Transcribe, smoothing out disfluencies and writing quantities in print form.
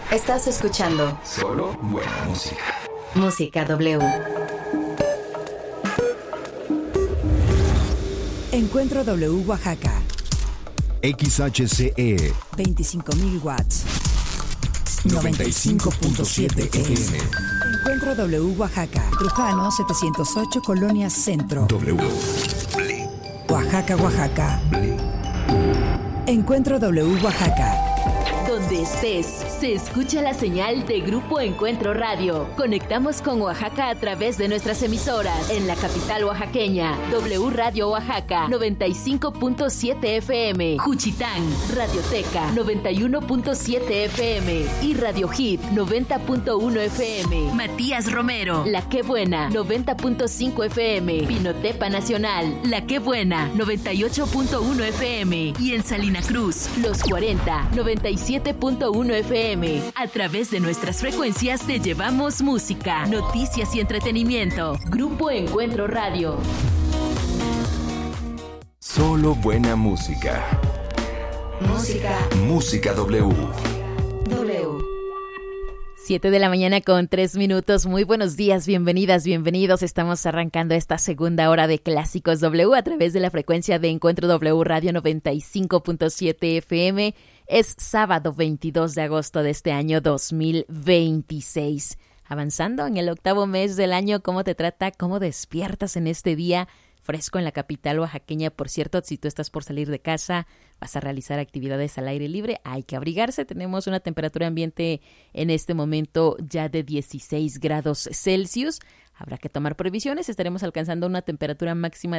Estás escuchando solo buena música. Música W. Encuentro W Oaxaca. XHCE 25,000 watts. 95.7 FM. Encuentro W Oaxaca. Trujano 708 Colonia Centro. W. Oaxaca, Oaxaca. Encuentro W Oaxaca. Donde estés, se escucha la señal de Grupo Encuentro Radio. Conectamos con Oaxaca a través de nuestras emisoras. En la capital oaxaqueña, W Radio Oaxaca, 95.7 FM. Juchitán, Radioteca, 91.7 FM. Y Radio Hit, 90.1 FM. Matías Romero, La Qué Buena, 90.5 FM. Pinotepa Nacional, La Qué Buena, 98.1 FM. Y en Salina Cruz, Los 40, 97.1 FM. A través de nuestras frecuencias te llevamos música, noticias y entretenimiento. Grupo Encuentro Radio. Solo buena música. Música W. 7 de la mañana con 3 minutos. Muy buenos días, bienvenidas, bienvenidos. Estamos arrancando esta segunda hora de Clásicos W a través de la frecuencia de Encuentro W Radio 95.7 FM. Es sábado 22 de agosto de este año 2026. Avanzando en el octavo mes del año, ¿cómo te trata? ¿Cómo despiertas en este día fresco en la capital oaxaqueña? Por cierto, si tú estás por salir de casa, vas a realizar actividades al aire libre, hay que abrigarse. Tenemos una temperatura ambiente en este momento ya de 16 grados Celsius. Habrá que tomar previsiones. Estaremos alcanzando una temperatura máxima